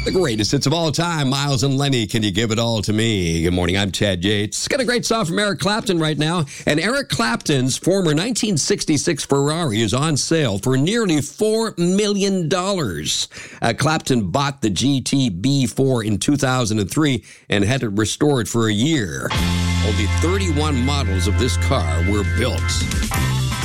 The greatest hits of all time, Miles and Lenny, Can You Give It All to Me? Good morning, I'm Chad Yates. Got a great song from Eric Clapton right now, and Eric Clapton's former 1966 Ferrari is on sale for nearly $4 million. Clapton bought the GT B4 in 2003 and had it restored for a year. Only 31 models of this car were built.